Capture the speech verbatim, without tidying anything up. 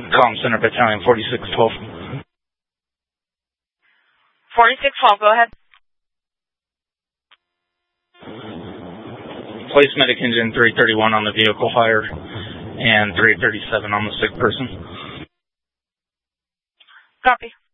Comm Center Battalion forty-six twelve. forty-six twelve, go ahead. Place medic engine three thirty-one on the vehicle hired and three thirty-seven on the sick person. Copy.